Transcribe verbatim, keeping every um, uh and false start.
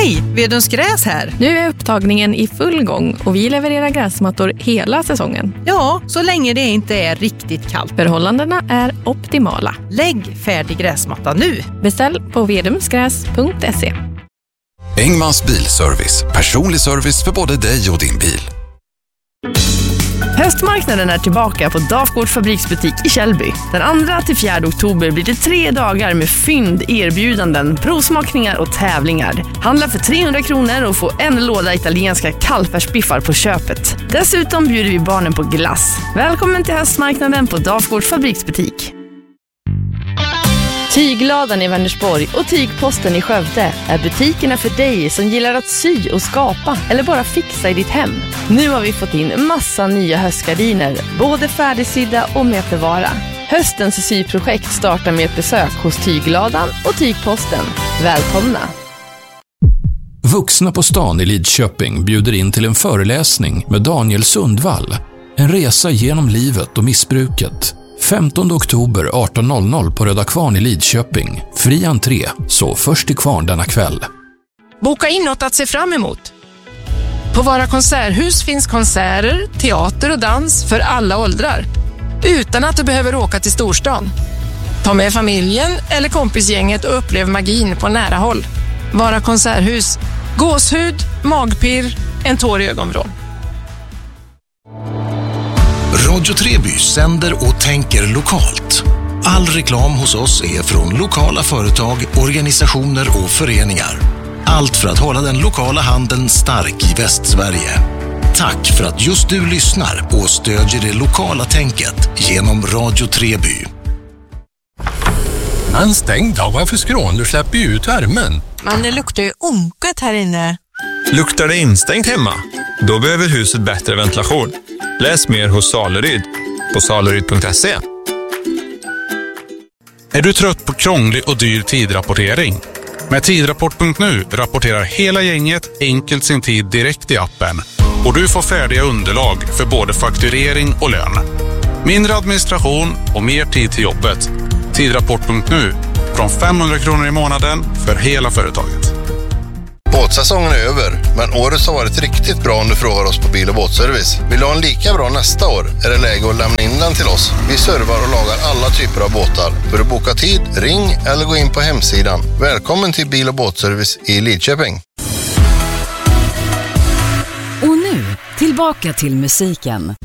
Hej, Vedums Gräs här. Nu är upptagningen i full gång och vi levererar gräsmattor hela säsongen. Ja, så länge det inte är riktigt kallt. Förhållandena är optimala. Lägg färdig gräsmatta nu. Beställ på vedumsgräs punkt se. Engmans bilservice. Personlig service för både dig och din bil. Höstmarknaden är tillbaka på Dafgårds fabriksbutik i Källby. Den andra till fjärde oktober blir det tre dagar med fynd, erbjudanden, provsmakningar och tävlingar. Handla för trehundra kronor och få en låda italienska kallfärsbiffar på köpet. Dessutom bjuder vi barnen på glass. Välkommen till höstmarknaden på Dafgårds fabriksbutik. Tygladan i Vänersborg och Tygposten i Skövde är butikerna för dig som gillar att sy och skapa eller bara fixa i ditt hem. Nu har vi fått in massa nya höstgardiner, både färdigsydda och med förvara. Höstens syprojekt startar med ett besök hos Tygladan och Tygposten. Välkomna! Vuxna på stan i Lidköping bjuder in till en föreläsning med Daniel Sundvall. En resa genom livet och missbruket. femtonde oktober arton noll noll på Röda Kvarn i Lidköping. Fri entré, så först i kvarn denna kväll. Boka in något att se fram emot. På Vara konserthus finns konserter, teater och dans för alla åldrar. Utan att du behöver åka till storstan. Ta med familjen eller kompisgänget och upplev magin på nära håll. Vara konserthus. Gåshud, magpirr, en tår i ögonvrån. Radio Treby sänder och tänker lokalt. All reklam hos oss är från lokala företag, organisationer och föreningar. Allt för att hålla den lokala handeln stark i Västsverige. Tack för att just du lyssnar och stödjer det lokala tänket genom Radio Treby. En stängd dag, varför skrån? Du släpper ju ut värmen. Men det luktar ju onket här inne. Luktar det instängt hemma? Då behöver huset bättre ventilation. Läs mer hos Saleryd på saleryd punkt se. Är du trött på krånglig och dyr tidrapportering? Med tidrapport punkt nu rapporterar hela gänget enkelt sin tid direkt i appen. Och du får färdiga underlag för både fakturering och lön. Mindre administration och mer tid till jobbet. Tidrapport punkt nu från femhundra kronor i månaden för hela företaget. Båtsäsongen är över, men året har varit riktigt bra om du frågar oss på Bil- och båtservice. Vill du ha en lika bra nästa år är det läge att lämna in den till oss. Vi servar och lagar alla typer av båtar. För att boka tid, ring eller gå in på hemsidan. Välkommen till Bil- och båtservice i Lidköping. Och nu, tillbaka till musiken.